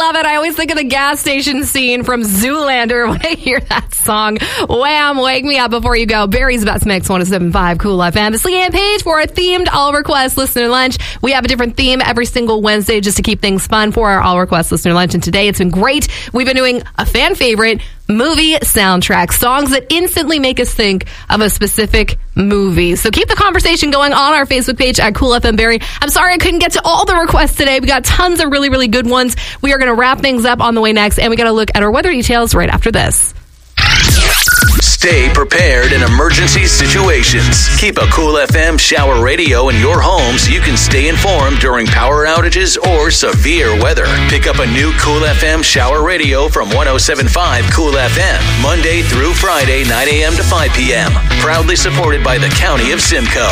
love it. I always think of the gas station scene from Zoolander when I hear that song. Wham, wake me up before you go. Barry's Best Mix, 107.5 Cool FM. It's Leanne Page for a themed All Request Listener Lunch. We have a different theme every single Wednesday just to keep things fun for our All Request Listener Lunch. And today it's been great. We've been doing a fan favorite movie soundtrack, songs that instantly make us think of a specific movie. So keep the conversation going on our Facebook page at Cool FM Barrie. I'm sorry I couldn't get to all the requests today. We got tons of really, really good ones. We are going to wrap things up on the way next, and we got to look at our weather details right after this. Stay prepared in emergency situations. Keep a Cool FM shower radio in your home so you can stay informed during power outages or severe weather. Pick up a new Cool FM shower radio from 107.5 Cool FM, Monday through Friday, 9 a.m. to 5 p.m. Proudly supported by the County of Simcoe.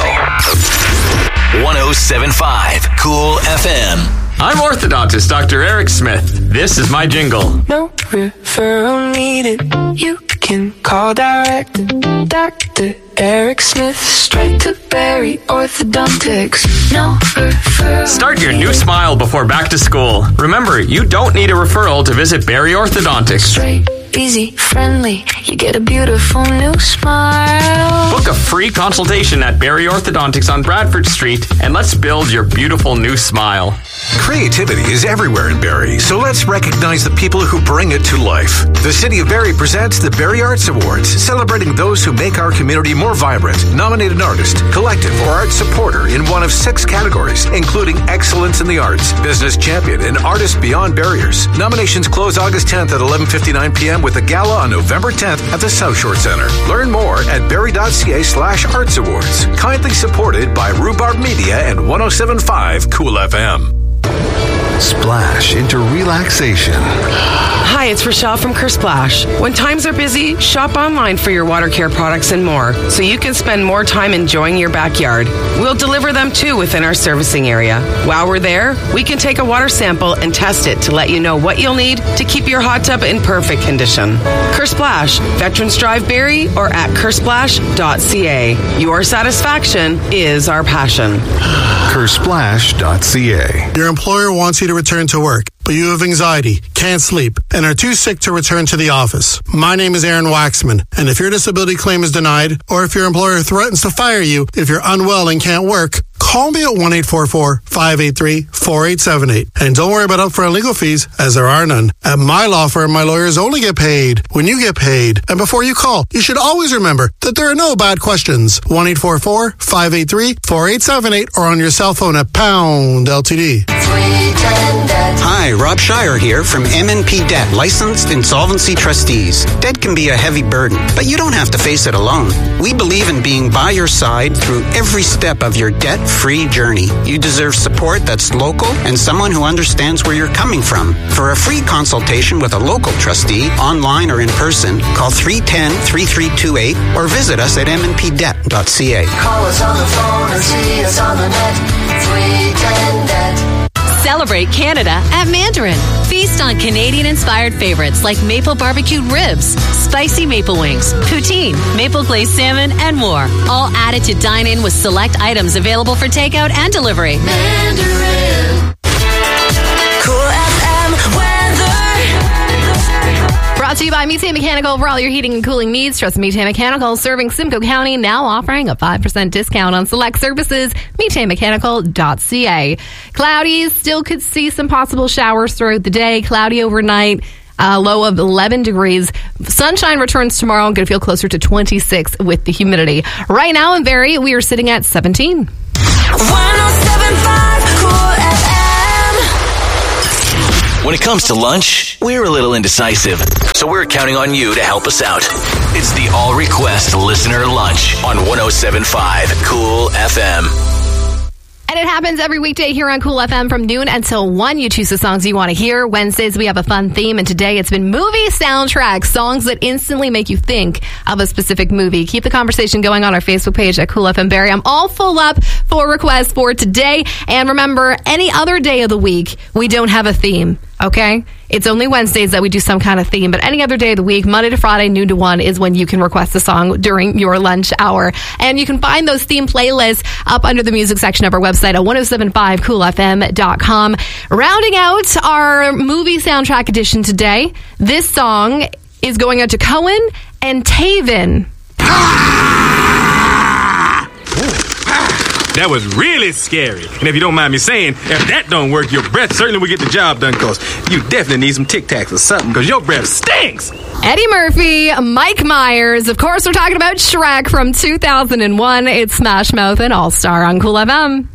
107.5 Cool FM. I'm orthodontist Dr. Eric Smith. This is my jingle. No referral needed. You can call direct. Dr. Eric Smith, straight to Barrie Orthodontics. No referral. Start your new smile before back to school. Remember, you don't need a referral to visit Barrie Orthodontics. Straight, easy, friendly. You get a beautiful new smile. Book a free consultation at Barrie Orthodontics on Bradford Street, and let's build your beautiful new smile. Creativity is everywhere in Barrie, so let's recognize the people who bring it to life. The City of Barrie presents the Barrie Arts Awards, celebrating those who make our community more vibrant. Nominated artist, collective, or art supporter in one of 6 categories, including Excellence in the Arts, Business Champion, and Artist Beyond Barriers. Nominations close August 10th at 11:59 p.m. with a gala on November 10th at the South Shore Centre. Learn more at barrie.ca/arts awards. Kindly supported by Rhubarb Media and 107.5 Cool FM. Splash into relaxation. Hi, it's Rochelle from Kersplash. When times are busy, shop online for your water care products and more, so you can spend more time enjoying your backyard. We'll deliver them too within our servicing area. While we're there, we can take a water sample and test it to let you know what you'll need to keep your hot tub in perfect condition. Kersplash, Veterans Drive Barrie, or at kersplash.ca. Your satisfaction is our passion. Kersplash.ca. Your employer wants you to return to work, but you have anxiety, can't sleep, and are too sick to return to the office. My name is Aaron Waxman, and if your disability claim is denied, or if your employer threatens to fire you if you're unwell and can't work, call me at 1-844-583-4878. And don't worry about upfront legal fees, as there are none. At my law firm, my lawyers only get paid when you get paid. And before you call, you should always remember that there are no bad questions. 1-844-583-4878 or on your cell phone at pound LTD. Hi, Rob Shire here from M&P Debt, licensed insolvency trustees. Debt can be a heavy burden, but you don't have to face it alone. We believe in being by your side through every step of your debt-free journey. You deserve support that's local and someone who understands where you're coming from. For a free consultation with a local trustee, online or in person, call 310-3328 or visit us at mnpdebt.ca. Call us on the phone or see us on the net. 310-DEBT. Celebrate Canada at Mandarin. Feast on Canadian-inspired favorites like maple barbecued ribs, spicy maple wings, poutine, maple glazed salmon, and more. All added to dine in with select items available for takeout and delivery. Mandarin. Cool FM weather. Brought to you by Methane Mechanical for all your heating and cooling needs. Trust Methane Mechanical, serving Simcoe County, now offering a 5% discount on select services. MethaneMechanical.ca. Cloudy, still could see some possible showers throughout the day. Cloudy overnight. Low of 11 degrees. Sunshine returns tomorrow. Going to feel closer to 26 with the humidity. Right now in Barrie, we are sitting at 17. 107.5 Cool FM. When it comes to lunch, we're a little indecisive, so we're counting on you to help us out. It's the All Request Listener Lunch on 107.5 Cool FM. And it happens every weekday here on Cool FM from noon until 1. You choose the songs you want to hear. Wednesdays, we have a fun theme. And today, it's been movie soundtracks, songs that instantly make you think of a specific movie. Keep the conversation going on our Facebook page at Cool FM Barrie. I'm all full up for requests for today. And remember, any other day of the week, we don't have a theme. Okay? It's only Wednesdays that we do some kind of theme, but any other day of the week, Monday to Friday, noon to 1, is when you can request a song during your lunch hour. And you can find those theme playlists up under the music section of our website at 1075coolfm.com. Rounding out our movie soundtrack edition today, this song is going out to Cohen and Taven. That was really scary. And if you don't mind me saying, if that don't work, your breath certainly will get the job done, because you definitely need some Tic Tacs or something, because your breath stinks. Eddie Murphy, Mike Myers. Of course, we're talking about Shrek from 2001. It's Smash Mouth and All-Star on Cool FM.